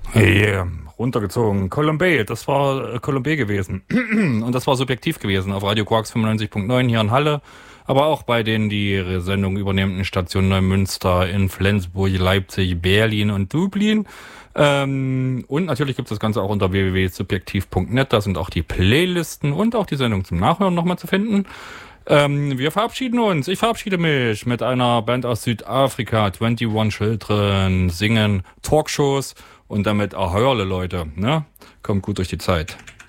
Yeah, runtergezogen. Colombay, das war Colombay gewesen. Und das war subjektiv gewesen auf Radio Quarks 95.9 hier in Halle, aber auch bei den die Sendung übernehmenden Stationen Neumünster, in Flensburg, Leipzig, Berlin und Dublin. Und natürlich gibt es das Ganze auch unter www.subjektiv.net. Da sind auch die Playlisten und auch die Sendung zum Nachhören nochmal zu finden. Wir verabschieden uns. Ich verabschiede mich mit einer Band aus Südafrika, 21 Children, singen Talkshows und damit Ahörle, Leute. Ne? Kommt gut durch die Zeit.